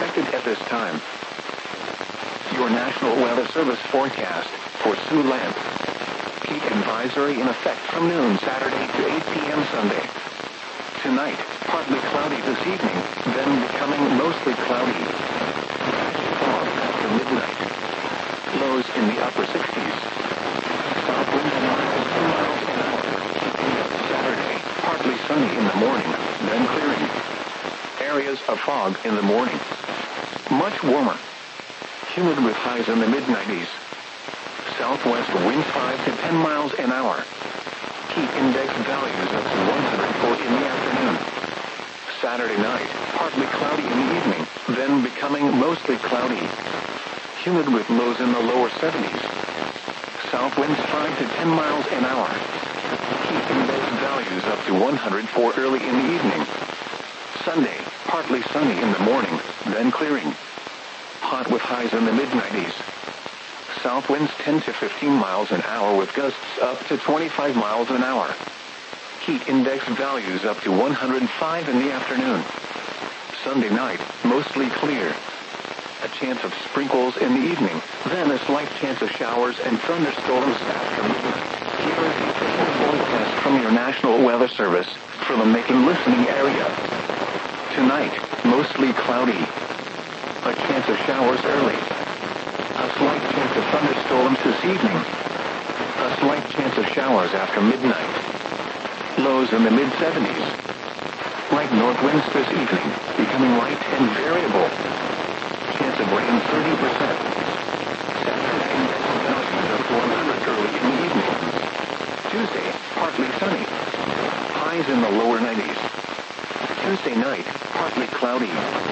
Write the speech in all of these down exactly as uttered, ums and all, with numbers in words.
expected at this time. Your National Weather Service forecast for Siouxland. Heat advisory in effect from noon Saturday to eight p.m. Sunday. Tonight, partly cloudy this evening, then becoming mostly cloudy. Fog after midnight. Lows in the upper sixties. South wind miles two miles an hour. Saturday, partly sunny in the morning, then clearing. Areas of fog in the morning. Much warmer. Humid with highs in the mid nineties. Southwest winds five to ten miles an hour. Heat index values up to one hundred four in the afternoon. Saturday night, partly cloudy in the evening, then becoming mostly cloudy. Humid with lows in the lower seventies. South winds five to ten miles an hour. Heat index values up to one hundred four early in the evening. Sunday, partly sunny in the morning, then clearing. Hot with highs in the mid nineties. South winds ten to fifteen miles an hour with gusts up to twenty-five miles an hour. Heat index values up to one hundred five in the afternoon. Sunday night, mostly clear. A chance of sprinkles in the evening, then a slight chance of showers and thunderstorms after midnight. Here is the official forecast from your National Weather Service for the Macon listening area. Tonight, mostly cloudy. A chance of showers early. A slight chance of thunderstorms this evening. A slight chance of showers after midnight. Lows in the mid seventies. Light north winds this evening, becoming light and variable. Chance of rain thirty percent. Saturday, values up to one hundred early in the evening. Tuesday, partly sunny. Highs in the lower nineties. Tuesday night, partly cloudy.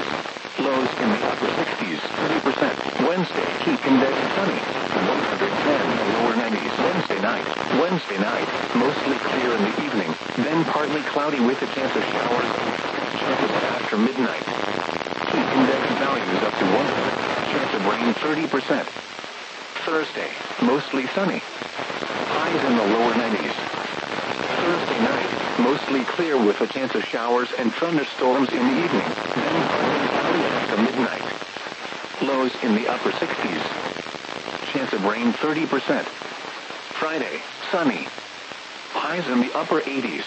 Lows in the upper sixties, thirty percent. Wednesday, heat index sunny, one hundred ten in the lower nineties. Wednesday night, Wednesday night, mostly clear in the evening, then partly cloudy with a chance of showers, chances after midnight. Heat index values up to one hundred, chance of rain thirty percent. Thursday, mostly sunny. Highs in the lower nineties. Thursday night, mostly clear with a chance of showers and thunderstorms in the evening, then partly cloudy after midnight. Lows in the upper sixties. Chance of rain thirty percent. Friday, sunny. Highs in the upper eighties.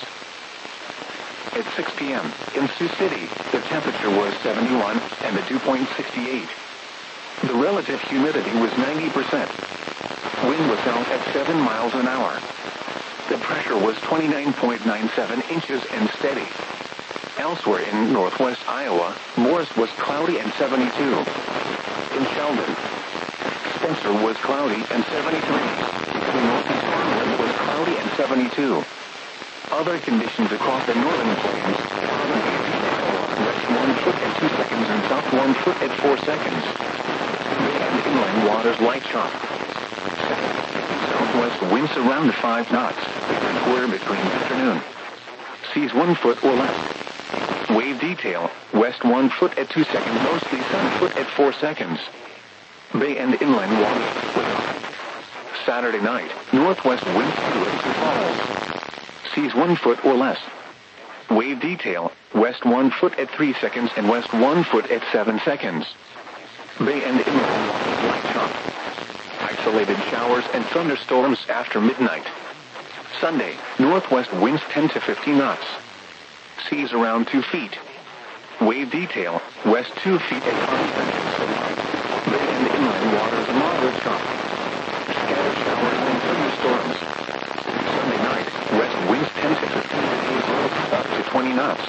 At six p.m. in Sioux City, the temperature was seventy-one and the dew point sixty-eight. The relative humidity was ninety percent. Wind was out at seven miles an hour. The pressure was twenty-nine point nine seven inches and steady. Elsewhere in northwest Iowa, Morris was cloudy and seventy-two. In Sheldon, Spencer was cloudy and seventy-three. In northeast Farmland was cloudy and seventy-two. Other conditions across the northern plains, west one foot at two seconds and south one foot at four seconds. Bay and inland waters light chop. Southwest winds around five knots. Quarter between afternoon. Seas one foot or less. Wave detail, west one foot at two seconds, mostly sun foot at four seconds. Bay and inland waters. Saturday night, northwest winds two at two falls. Seas one foot or less. Wave detail, west one foot at three seconds and west one foot at seven seconds. Bay and inland waters light chop. Isolated showers and thunderstorms after midnight. Sunday, northwest winds ten to fifteen knots. Seas around two feet. Wave detail, west two feet at five seconds. Bay and inland waters moderate chop. Scattered showers and thunderstorms. Sunday night, west winds ten to fifteen degrees up to twenty knots.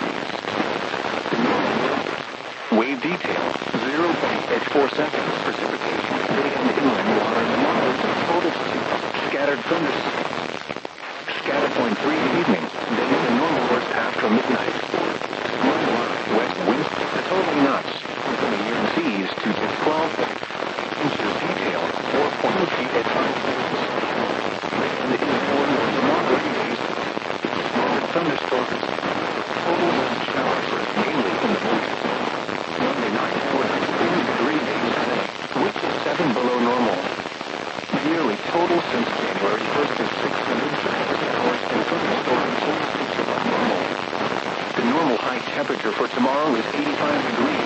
Wave detail, zero feet at four seconds. Precipitation, bay and inland waters moderate to total scattered thunderstorms. Scatter point three evening, then the normal course after midnight. Normal west winds to total knots. From the year seas two to twelve inches detail, four point two feet at five seconds. And in the morning, the moderate days, moderate thunderstorms. Total wind showers, mainly in the morning. Monday night, four to three degree days today, which is seven below normal. Yearly total since January first is six hundred hours and thunderstorms, six above normal. The normal high temperature for tomorrow is eighty-five degrees.